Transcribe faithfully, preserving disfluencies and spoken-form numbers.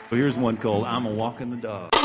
Here's one called I'm a Walking the Dog.